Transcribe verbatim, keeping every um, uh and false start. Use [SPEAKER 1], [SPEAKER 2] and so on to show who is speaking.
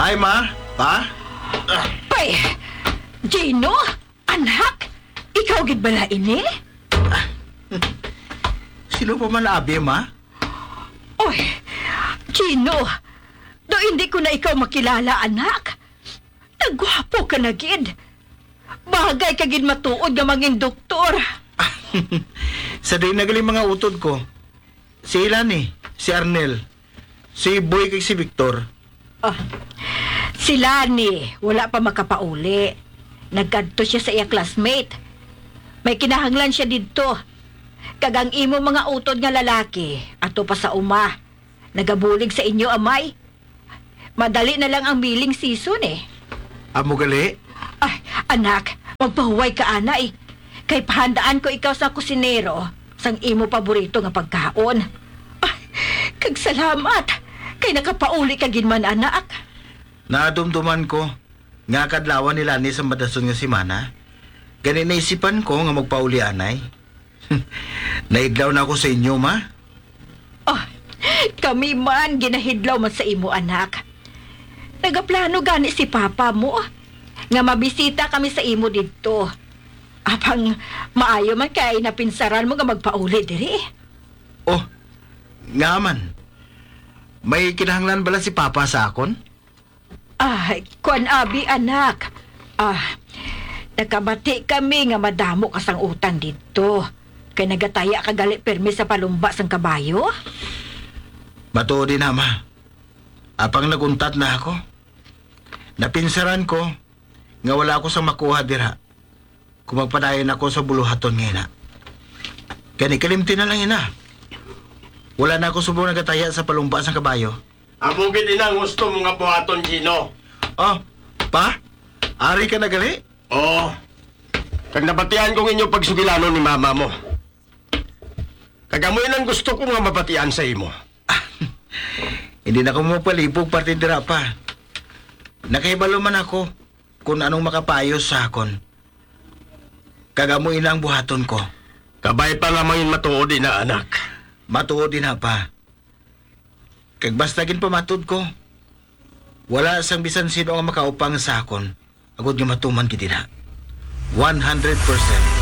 [SPEAKER 1] Ay, ma? Pa? Ah,
[SPEAKER 2] Pay, Gino, anak, ikaw gid bala ini?
[SPEAKER 1] sino pa man abi, ma?
[SPEAKER 2] Oy, Gino, do hindi ko na ikaw makilala, anak. Nagwapo ka na gid. Bagay ka gid matuod nga mangin doktor.
[SPEAKER 1] Sa day nagaling mga utod ko. Si Ilan eh, si Arnel, si Boy kay si Victor.
[SPEAKER 2] Ah, sila ni, wala pa makapauli. Nagkadto siya sa iya classmate. May kinahanglan siya didto. Kagang imo mga utod nga lalaki, ato pa sa uma. Nagabulig sa inyo, amay. Madali na lang ang billing season eh.
[SPEAKER 1] Amo gali?
[SPEAKER 2] Ay, anak, magpahuway ka, ana eh. Kay pahandaan ko ikaw sa kusinero, sang imo paborito nga pagkaon. Ay, kag salamat. Kay nakapauli ka ginman, anak.
[SPEAKER 1] Nadumduman ko, nga kadlawan nila ni sa madason nga si Mana. Gani naisipan ko nga magpauli anay. Naidlaw na ako sa inyo, ma.
[SPEAKER 2] Oh, kami man, ginahidlaw man sa imo, anak. Nagaplano gani si papa mo, nga mabisita kami sa imo dito. Apang maayo man kay napinsaran mo nga magpauli diri.
[SPEAKER 1] Oh, nga man. May kinahanglan bala si Papa sa akon?
[SPEAKER 2] Ay, kuan abi, anak. Ah, nakabati kami nga madamo kasang utang dito. Kay nagataya ka gali permi sa palumba sang kabayo.
[SPEAKER 1] Matuod din, ama. Apang naguntat na ako. Napinsaran ko nga wala ako sa makuha dira. Kung magpadayon ako sa buluhaton ngayon na. Kani kalimti na lang ina. Wala na ako subong nagataya sa palumba sang kabayo.
[SPEAKER 3] Amo gid inang gusto mo nga buhaton, Gino.
[SPEAKER 1] Oh, pa? Ari ka na gali?
[SPEAKER 3] Oo. Kag nabatian ko inyo pagsugilano ni mama mo. Kagamoy nang gusto ko nga mabatian sa imo.
[SPEAKER 1] Hindi na ako mapalipog parte dira pa. Nakaibalo man ako kung anong makapayos sa akon. Kagamoy na ang buhaton ko.
[SPEAKER 3] Kabay pa lamangin matuod na anak.
[SPEAKER 1] Matuod din na pa. Kag basta gin pamatod ko. Wala sang bisan sino ang makaupang sa akon. Agod nga matuman kiti na. one hundred percent.